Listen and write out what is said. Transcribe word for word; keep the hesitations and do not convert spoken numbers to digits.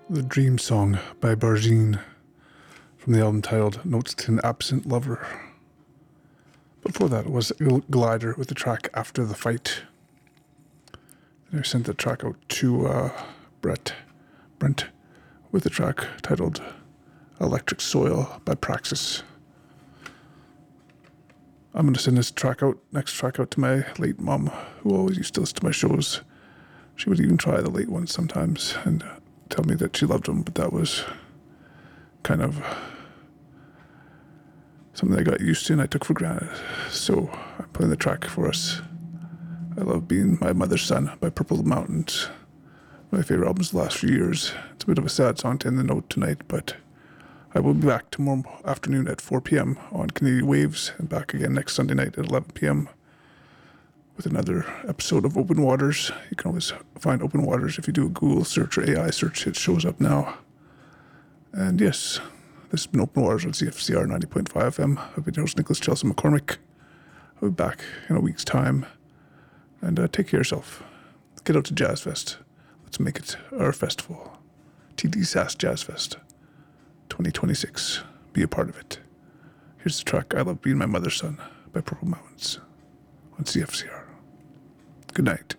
The Dream Song by Barzine from the album titled Notes to an Absent Lover. Before that was Glider with the track After the Fight. Then I sent the track out to uh, Brett Brent with the track titled Electric Soil by Praxis. I'm going to send this track out, next track out to my late mom, who always used to listen to my shows. She would even try the late ones sometimes and tell me that she loved them, but that was kind of something I got used to and I took for granted. So I'm playing the track for us. I Love Being My Mother's Son by Purple Mountains. One of my favorite albums the last few years. It's a bit of a sad song to end the note tonight, but I will be back tomorrow afternoon at four p.m. on Canadian Waves and back again next Sunday night at eleven p.m. with another episode of Open Waters. You can always find Open Waters if you do a Google search or A I search. It shows up now. And yes, this has been Open Waters on C F C R ninety point five F M. I've been your host, Nicholas Chelsea McCormick. I'll be back in a week's time. And uh, take care of yourself. Get out to Jazz Fest. Let's make it our festival. T D S A S Jazz Fest twenty twenty-six. Be a part of it. Here's the track I Love Being My Mother's Son by Purple Mountains on C F C R. Good night.